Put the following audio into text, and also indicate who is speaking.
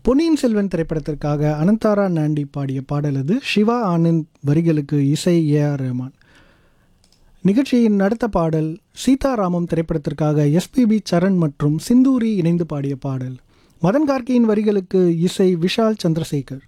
Speaker 1: பொன்னியின் செல்வன் திரைப்படத்திற்காக அனந்தாரா நாண்டி பாடிய பாடல் அது. சிவா ஆனந்த் வரிகளுக்கு இசை ஏஆர் ரஹ்மான். நிகழ்ச்சியின் அடுத்த பாடல் சீதாராமம் திரைப்படத்திற்காக எஸ்பிபி சரண் மற்றும் சிந்தூரி இணைந்து பாடிய பாடல். மதன் கார்கியின் வரிகளுக்கு இசை விஷால் சந்திரசேகர்.